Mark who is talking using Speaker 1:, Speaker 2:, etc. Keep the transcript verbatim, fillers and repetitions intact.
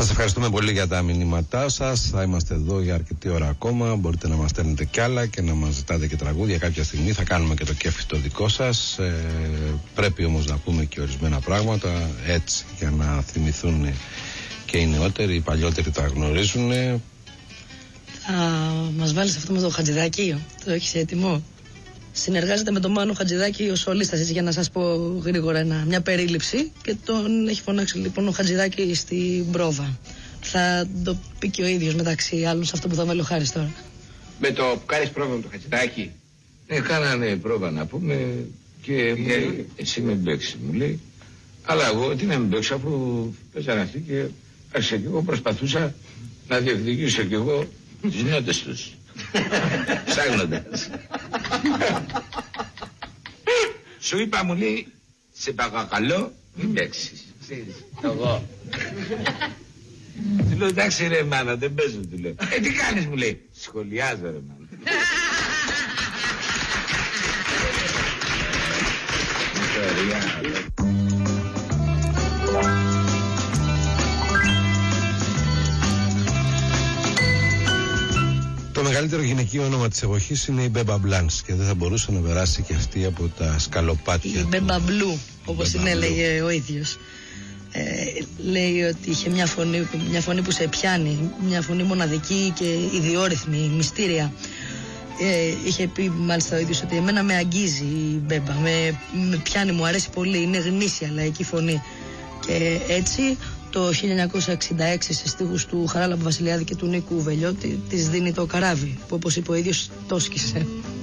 Speaker 1: Σας ευχαριστούμε πολύ για τα μηνύματά σας. Θα είμαστε εδώ για αρκετή ώρα ακόμα. Μπορείτε να μας στέλνετε κι άλλα και να μας ζητάτε και τραγούδια. Κάποια στιγμή θα κάνουμε και το κέφι το δικό σας. Ε, πρέπει όμως να πούμε και ορισμένα πράγματα έτσι για να θυμηθούν και οι νεότεροι. Οι παλιότεροι τα γνωρίζουν.
Speaker 2: Θα μας βάλεις αυτό με το Χατζηδάκι, το έχεις έτοιμο? Συνεργάζεται με τον Μάνο Χατζηδάκη ο σολίστας, έτσι, για να σας πω γρήγορα ένα, μια περίληψη, και τον έχει φωνάξει λοιπόν ο Χατζηδάκη στην πρόβα. Θα το πει και ο ίδιος μεταξύ άλλων σε αυτό που θα βάλει ο Χάρης τώρα.
Speaker 3: Με το που κάνεις πρόβα με το Χατζηδάκη?
Speaker 4: Ναι, κάνανε πρόβα να πούμε και μου λέει, εσύ με μπέξει, μου λέει. Αλλά εγώ τι να με μπέξω, αφού παίζανε αυτοί και άρχισα και εγώ προσπαθούσα να διεκδικήσω κι εγώ τις νιώτες τους. Ψάχνοντας. Σου είπα, μου λέει, σε παρακαλώ μην παίξεις. Εγώ. Του λέω, εντάξει ρε μάνα, δεν παίζω, του λέω. Ε, τι κάνεις, μου λέει. Σχολιάζω ρε μάνα.
Speaker 1: Το μεγαλύτερο γυναικείο όνομα της εποχής είναι η Μπέμπα Μπλάνς και δεν θα μπορούσε να περάσει και αυτή από τα σκαλοπάτια.
Speaker 2: Η Μπέμπα Μπλου, όπως την έλεγε ο ίδιος. Ε, λέει ότι είχε μια φωνή, μια φωνή που σε πιάνει, μια φωνή μοναδική και ιδιόρυθμη, μυστήρια. Ε, είχε πει μάλιστα ο ίδιος ότι εμένα με αγγίζει η Μπέμπα, με, με πιάνει, μου αρέσει πολύ, είναι γνήσια λαϊκή φωνή. Και έτσι το χίλια εννιακόσια εξήντα έξι σε στίχους του Χαράλαμπου Βασιλιάδη και του Νίκου Βελιώτη της δίνει το καράβι, που όπως είπε ο ίδιος το σκίσε.